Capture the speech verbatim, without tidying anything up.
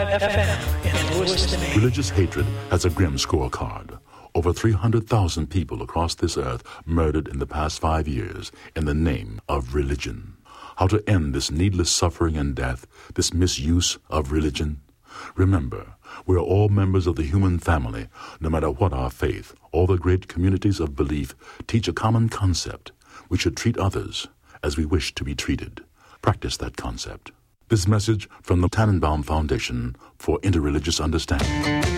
F M in Lewiston, Maine. Religious hatred has a grim scorecard. Over three hundred thousand people across this earth murdered in the past five years in the name of religion. How to end this needless suffering and death, this misuse of religion? Remember, we are all members of the human family, no matter what our faith. All the great communities of belief teach a common concept. We should treat others as we wish to be treated. Practice that concept. This message from the Tannenbaum Foundation for Interreligious Understanding.